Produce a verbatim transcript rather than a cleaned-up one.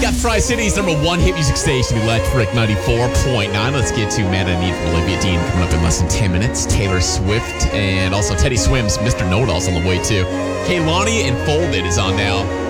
got Tri-City's number one hit music station, Electric ninety-four point nine. Let's get to Man I Need from Olivia Dean coming up in less than ten minutes. Taylor Swift and also Teddy Swims, Mister Know-It-All's on the way too. Kehlani and Folded is on now.